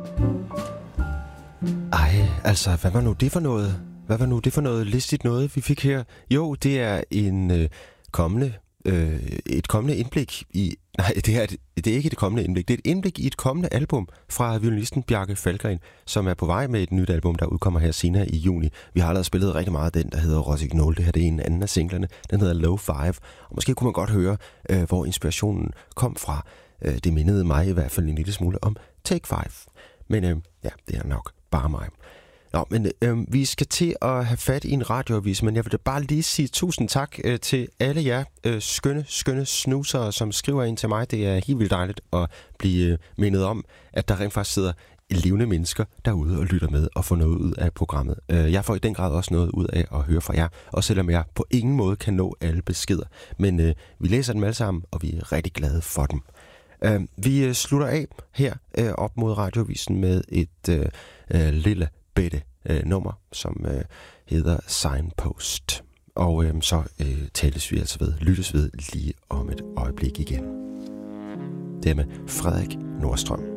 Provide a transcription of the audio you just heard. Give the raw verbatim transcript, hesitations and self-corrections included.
Ej, altså, hvad var nu det for noget? Hvad var nu det for noget listigt noget, vi fik her? Jo, det er en øh, kommende, øh, et kommende indblik i... Nej, det er, det er ikke et kommende indblik. Det er et indblik i et kommende album fra violinisten Bjarke Falkgren, som er på vej med et nyt album, der udkommer her senere i juni. Vi har allerede spillet rigtig meget af den, der hedder Rossignol. Det her det er en anden af singlerne. Den hedder Low Five. Og måske kunne man godt høre, øh, hvor inspirationen kom fra. Øh, det mindede mig i hvert fald en lille smule om Take Five. Men øh, ja, det er nok bare mig. Nå, men øh, vi skal til at have fat i en radioavis, men jeg vil da bare lige sige tusind tak øh, til alle jer øh, skønne, skønne snusere, som skriver ind til mig. Det er helt vildt dejligt at blive øh, mindet om, at der rent faktisk sidder levende mennesker derude og lytter med og får noget ud af programmet. Øh, jeg får i den grad også noget ud af at høre fra jer, og selvom jeg på ingen måde kan nå alle beskeder. Men øh, vi læser dem alle sammen, og vi er rigtig glade for dem. Øh, vi øh, slutter af her øh, op mod radiovisen med et øh, øh, lille bitte øh, nummer, som øh, hedder Signpost. Og øh, så øh, tales vi altså ved, lyttes ved lige om et øjeblik igen. Det er med Frederik Nordstrøm.